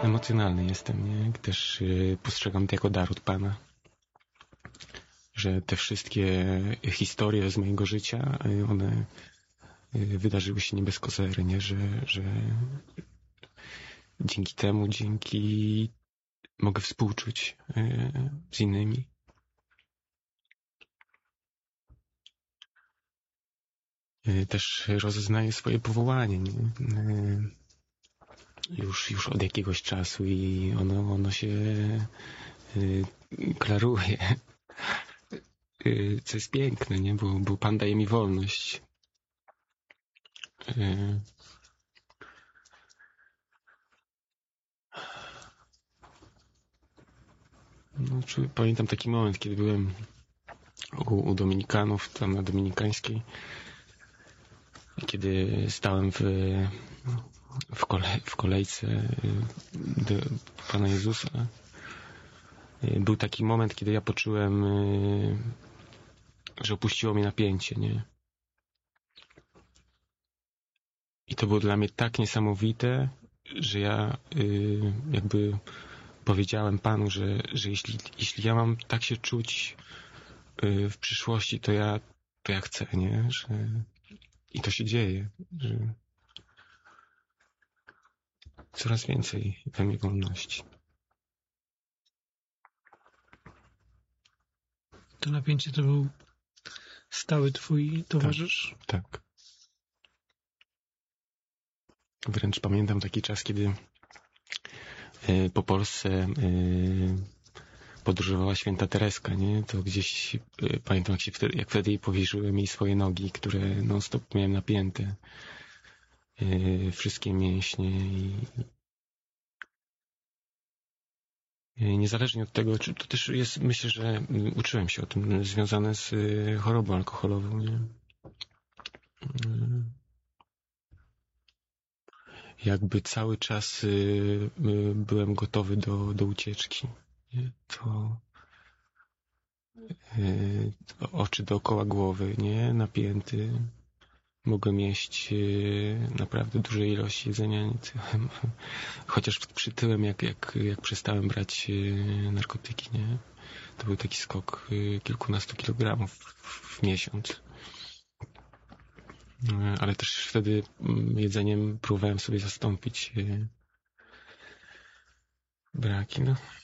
emocjonalny jestem, nie? Też postrzegam to jako dar od Pana. Że te wszystkie historie z mojego życia, one wydarzyły się nie bez kozery, nie? Że dzięki temu, mogę współczuć z innymi. Też rozeznaję swoje powołanie, nie? Już od jakiegoś czasu i ono się klaruje. Co jest piękne, nie? Bo Pan daje mi wolność. No, pamiętam taki moment, kiedy byłem u Dominikanów, tam na Dominikańskiej, kiedy stałem w kolejce do Pana Jezusa. Był taki moment, kiedy ja poczułem, że opuściło mnie napięcie, nie? I to było dla mnie tak niesamowite, że ja jakby powiedziałem Panu, że jeśli ja mam tak się czuć w przyszłości, to ja chcę, nie? I to się dzieje, że coraz więcej we mnie wolności. To napięcie to był stały twój towarzysz? Tak. Wręcz pamiętam taki czas, kiedy po Polsce podróżowała święta Tereska, nie? To gdzieś pamiętam, jak wtedy jej powierzyłem jej swoje nogi, które non-stop miałem napięte. Wszystkie mięśnie i niezależnie od tego, czy to też jest, myślę, że uczyłem się o tym, związane z chorobą alkoholową, nie? Jakby cały czas byłem gotowy do ucieczki. Nie? To oczy dookoła głowy, nie? Napięty. Mogłem jeść naprawdę duże ilości jedzenia. Chociaż przytyłem, jak przestałem brać narkotyki, nie? To był taki skok kilkunastu kilogramów w miesiąc. Ale też wtedy jedzeniem próbowałem sobie zastąpić braki, no.